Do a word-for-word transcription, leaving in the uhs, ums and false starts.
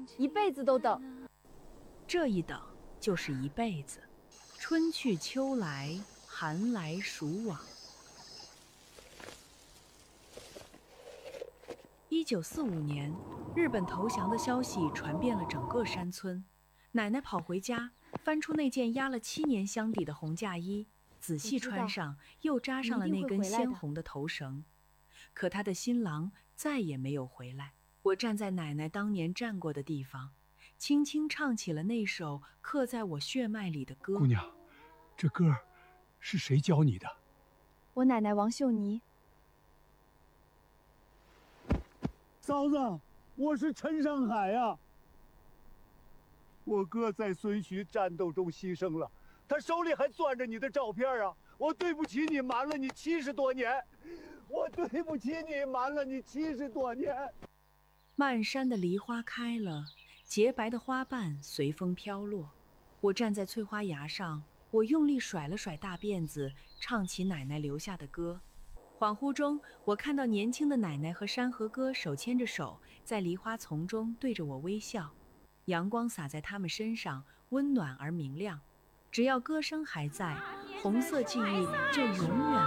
一辈子都等。 这一等就是一辈子，春去秋来，寒来暑往。一九四五年，日本投降的消息传遍了整个山村。奶奶跑回家，翻出那件压了七年箱底的红嫁衣，仔细穿上，又扎上了那根鲜红的头绳。可她的新郎再也没有回来。我站在奶奶当年站过的地方，轻轻唱起了那首刻在我血脉里的歌。 姑娘，这歌是谁教你的？ 我奶奶王秀妮。 嫂子，我是陈上海呀、啊。我哥在孙徐战斗中牺牲了，他手里还攥着你的照片啊！我对不起你，瞒了你七十多年，我对不起你，瞒了你七十多年。 漫山的梨花开了，洁白的花瓣随风飘落。我站在翠花崖上，我用力甩了甩大辫子，唱起奶奶留下的歌。恍惚中，我看到年轻的奶奶和山河哥手牵着手，在梨花丛中对着我微笑。阳光洒在他们身上，温暖而明亮。只要歌声还在，红色记忆就永远